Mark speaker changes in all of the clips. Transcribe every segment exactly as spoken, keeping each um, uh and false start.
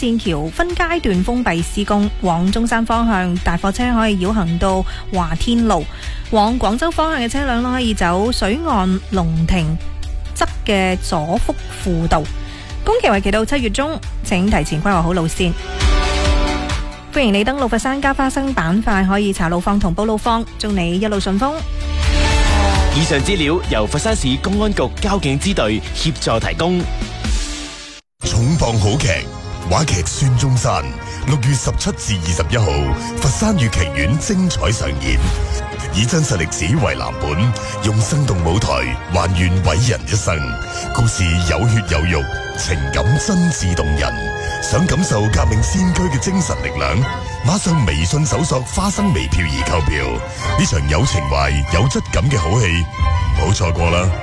Speaker 1: 線橋分階段封閉施工，往中山方向大貨車可以繞行到華天路，往廣州方向嘅車輛可以走水岸龍亭側嘅左福輔道。工期為期到七月中，請提前規劃好路線。歡迎你登錄佛山加花生板塊，可以查路況同報路況，祝你一路順風。
Speaker 2: 以上資料由佛山市公安局交警支隊協助提供。
Speaker 3: 重磅好劇，話劇《孫中山》，六月十七至二十一號，佛山粵劇院精彩上演，以真實歷史為藍本，用生動舞台還原偉人一生，故事有血有肉，情感真摯動人。想感受革命先驅嘅精神力量，馬上微信搜索花生微票而購票。呢場有情懷、有質感嘅好戲，唔好錯過啦！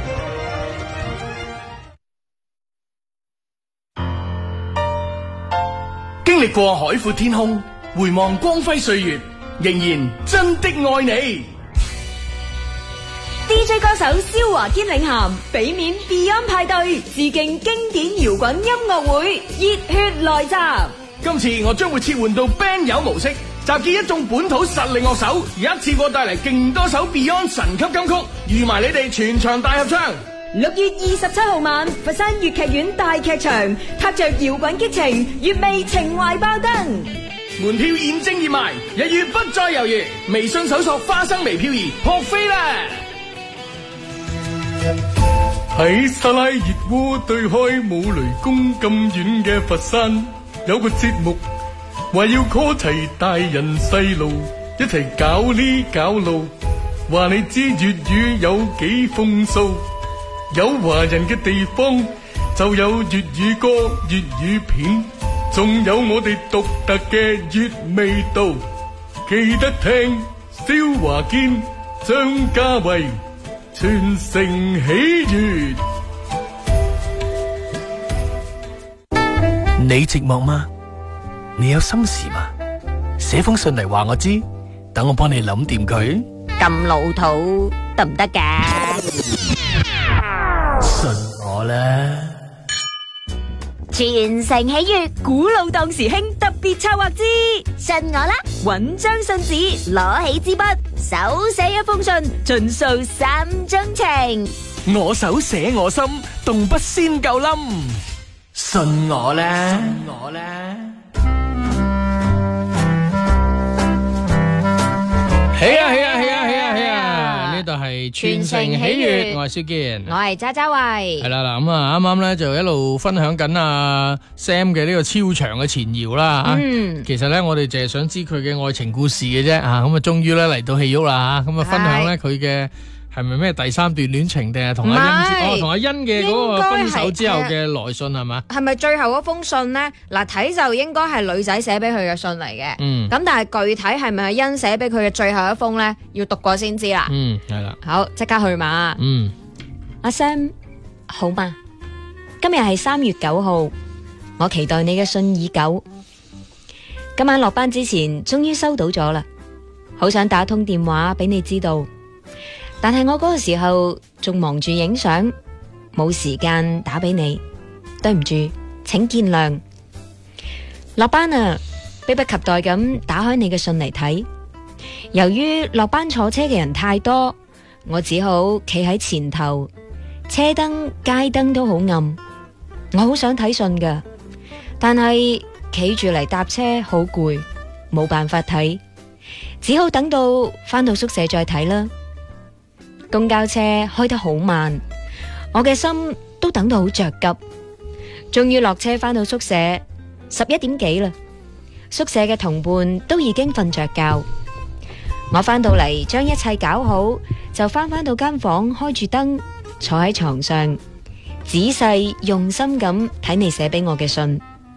Speaker 4: 經歷過海闊天空，回望光輝歲月，仍然真的愛你。
Speaker 5: D J 歌手蕭華堅領銜，俾面 Beyond 派對，致敬經典搖滾音樂會，熱血來襲。
Speaker 4: 今次我將會切換到 band 友模式，集結一眾本土實力樂手，一次過帶嚟勁多首 Beyond 神級金曲，預埋你哋全場大合唱。
Speaker 5: 六月二十七號晚，佛山粵劇院大劇場，踏着搖滾激情，粵味情懷爆燈。
Speaker 4: 門票現正熱賣，一於不再猶豫，微信搜索花生微票兒撲飛啦！
Speaker 6: 喺沙拉熱窩對開冇雷公咁遠嘅佛山，有個節目話要 call 齊大人細路一齊搞呢搞路，話你知粵語有幾風騷。有華人嘅地方就有粵語歌、粵語片，仲有我哋獨特嘅粵味道。記得聽蕭華堅、張家衛傳承喜悅。
Speaker 7: 你寂寞嗎？你有心事嗎？寫封信嚟話我知，等我幫你諗掂佢。
Speaker 5: 咁老土得唔得㗎？
Speaker 7: 信我啦！
Speaker 5: 傳承喜悅，古老當時興特別策劃之信我啦！搵張信紙，攞起支筆，手寫一封信，盡訴心中情。
Speaker 7: 我手寫我心，動筆先夠冧。信我啦！信我啦！
Speaker 8: 係啊係啊係啊係啊係啊！呢度係傳承喜悅，我係蕭健，
Speaker 5: 我係渣渣慧。
Speaker 8: 係啦嗱，咁啊啱啱咧就一路分享緊阿 Sam 嘅呢個超長嘅前搖啦吓。嗯，其實咧我哋淨係想知佢嘅愛情故事嘅啫吓，咁啊終於咧嚟到戲肉啦吓，咁啊分享咧佢嘅。係咪咩第三段戀情定係同阿欣？哦，同阿欣嘅嗰個分手之後嘅來信係嘛？
Speaker 9: 係咪最後嗰封信咧？嗱，睇就應該係女仔寫俾佢嘅信嚟嘅。嗯。咁但係具體係咪係欣寫俾佢嘅最後一封咧？要讀過先知啦。
Speaker 8: 嗯，係啦。
Speaker 9: 好，即刻去碼。
Speaker 8: 嗯。
Speaker 9: 阿 Sam，好嘛？今日係三月九號，我期待你嘅信已久。今晚落班之前，終於收到咗啦。好想打通電話俾你知道。但係我嗰個時候仲忙住影相，冇時間打俾你，對唔住，請見諒。落班啊，迫不及待咁打開你嘅信嚟睇。由於落班坐車嘅人太多，我只好企喺前頭，車燈、街燈都好暗。我好想睇信㗎，但係企住嚟搭車好攰，冇辦法睇，只好等到返到宿舍再睇啦。公交車開得好慢，我嘅心都等到好着急。終於落車返到宿舍，十一點幾啦。宿舍嘅同伴都已經瞓着覺。我返到嚟將一切搞好，就返返到間房，開住燈，坐喺床上，仔細用心咁睇你寫俾我嘅信。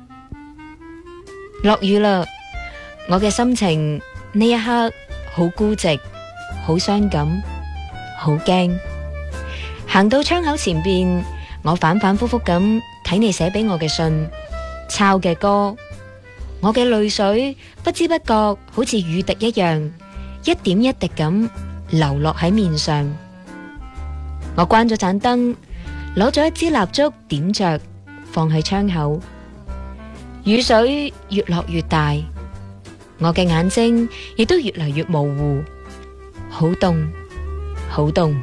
Speaker 9: 落雨啦，我嘅心情呢一刻好孤寂，好傷感。好驚，行到窗口前邊，我反反复复咁睇你寫俾我嘅信，抄嘅歌，我嘅淚水不知不覺好似雨滴一樣，一點一滴咁流落喺面上。我關咗盞燈，攞咗一支蠟燭點着，放喺窗口。 雨水越落越大，我嘅眼睛亦都越嚟越模糊，好凍，好凍。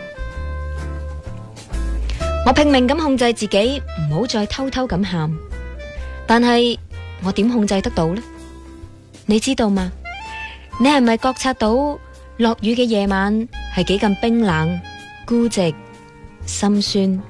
Speaker 9: 我拼命咁控制自己唔好再偷偷咁喊，但係我點控制得到呢？你知道嗎？你係咪覺察到落雨嘅夜晚係幾咁冰冷、孤寂、心酸？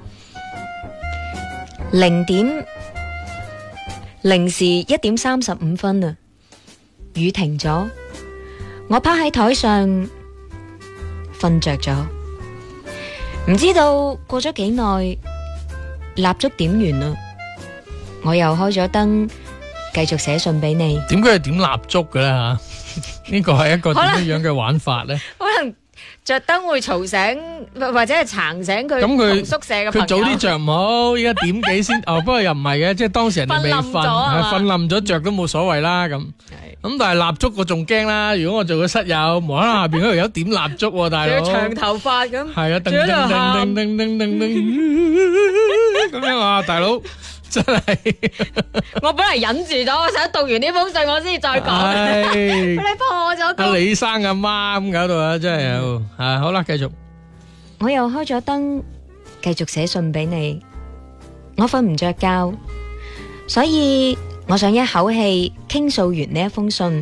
Speaker 9: 零點零時一點三十五分啊，雨停咗，我趴喺台上瞓着咗。唔知道過咗幾耐，蠟燭點完啦，我又開咗燈，繼續寫信俾你。
Speaker 8: 點解係點蠟燭嘅咧吓？呢個係一個點樣樣嘅玩法咧？
Speaker 9: 可能着燈會嘈醒，或者係撐醒佢。
Speaker 8: 咁佢
Speaker 9: 宿舍嘅朋友，
Speaker 8: 佢早啲着唔好，依家點幾先？哦，不過又唔係嘅，即係當時人哋未瞓，瞓冧咗着都冇所謂啦。咁咁但係蠟燭我仲驚啦。如果我做個室友，無啦啦下邊嗰條友點蠟燭喎，大佬。
Speaker 9: 長頭髮咁。係啊，
Speaker 8: 叮叮叮叮叮叮叮咁樣啊，大佬。真係，
Speaker 9: 我本嚟忍住咗，我想讀完呢封信我先再講，俾你破咗功。
Speaker 8: 阿李生阿媽咁搞到啊，真係有啊！好啦，繼續。
Speaker 9: 我又開咗燈，繼續寫信俾你。我瞓唔着覺，所以我想一口氣傾訴完呢一封信。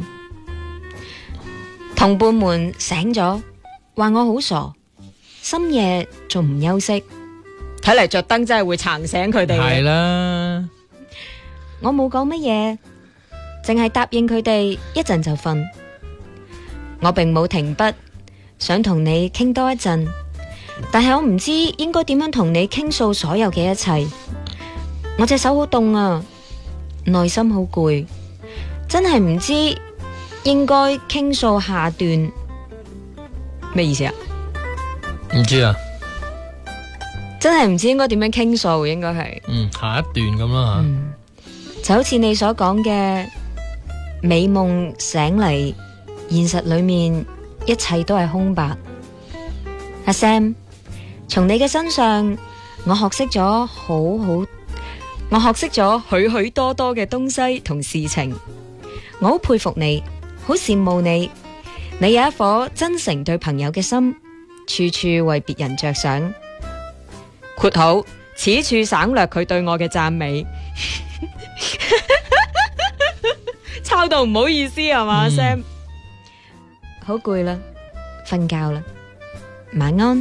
Speaker 9: 同伴們醒咗，話我好傻，深夜仲唔休息。睇嚟着燈真係會撐醒佢哋。
Speaker 8: 係啦，
Speaker 9: 我冇講乜嘢，淨係答應佢哋一陣就瞓。我並冇停筆，想同你傾多一陣，但係我唔知應該點樣同你傾訴所有嘅一切。我隻手好凍啊，內心好攰，真係唔知應該傾訴下段咩意思啊？
Speaker 8: 唔知啊。
Speaker 9: 真係唔知應該點樣傾訴，應該係
Speaker 8: 嗯下一段咁啦
Speaker 9: 吓，就好似你所講嘅美夢醒嚟，現實裏面一切都係空白。阿 Sam， 從你嘅身上，我學識咗好好，我學識咗許許多多嘅東西同事情。我好佩服你，好羨慕你，你有一顆真誠對朋友嘅心，處處為別人着想。括號此處省略佢對我嘅讚美，抄到唔好意思係嘛、嗯、Sam， 好攰啦，瞓覺啦，晚安。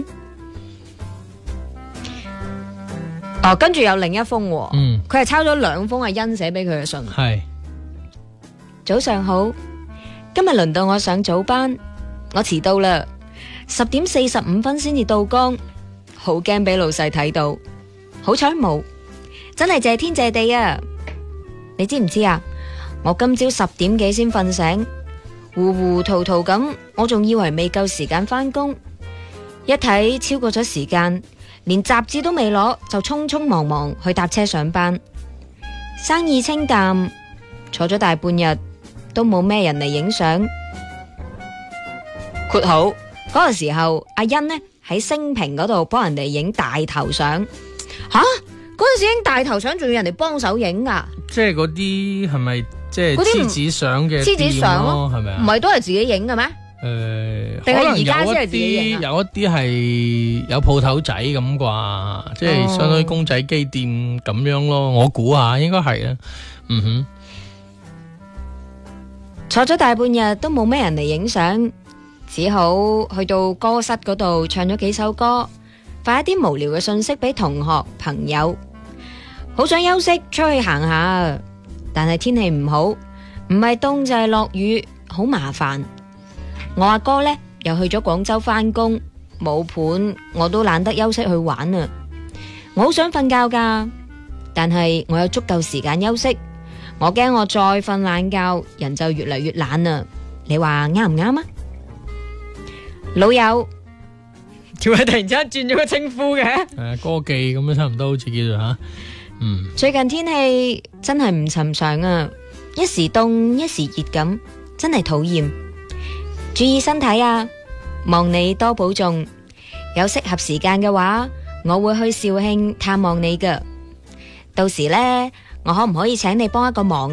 Speaker 9: 哦，跟住有另一封，嗯，佢係抄咗兩封阿欣寫俾佢嘅信。係，早上好，今日輪到我上早班，我遲到啦，十點四十五分先至到崗。好驚俾老細睇到，好彩冇，真係謝天謝地啊！你知唔知啊？我今朝十點幾先瞓醒，糊糊塗塗咁，我仲以為未夠時間返工，一睇超過咗時間，連雜誌都未攞，就匆匆忙忙去搭車上班。生意清淡，坐咗大半日都冇咩人嚟影相。括號嗰個時候，阿欣呢？喺星屏嗰度幫人哋影大頭相，吓嗰陣時影大頭相仲要人哋幫手影噶，
Speaker 8: 即係嗰啲係咪即係黐紙相嘅
Speaker 9: 黐紙相咯，
Speaker 8: 係咪啊？
Speaker 9: 唔係都係自己影嘅咩？
Speaker 8: 誒，
Speaker 9: 定係而家先係自己影啊？
Speaker 8: 有一啲係有鋪頭仔咁啩，即係相當於公仔機店咁樣咯。我估下應該係啊。嗯哼，
Speaker 9: 坐咗大半日都冇咩人嚟影相。只好去到歌室嗰度唱咗幾首歌，發一啲無聊嘅信息俾同學朋友。好想休息出去行下，但係天氣唔好，唔係凍就係落雨，好麻煩。我阿哥呢又去咗廣州返工，冇伴我都懶得休息去玩啊！我好想瞓覺噶，但係我有足夠時間休息，我驚我再瞓懶覺，人就越嚟越懶啊！你話啱唔啱啊？老友，點解突然之間轉咗個稱呼嘅？
Speaker 8: 誒，歌妓咁樣差唔多，好似叫做吓。嗯，
Speaker 9: 最近天氣真係唔尋常啊，一時凍一時熱咁，真係討厭。注意身體啊，望你多保重。有適合時間嘅話，我會去肇慶探望你噶。到時呢， 我可唔可以請你幫一個忙